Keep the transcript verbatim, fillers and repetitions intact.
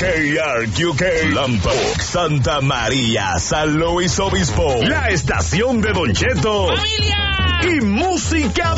K R Q K, Lambok, Santa María, San Luis Obispo, la estación de Don Cheto. ¡Familia! Y música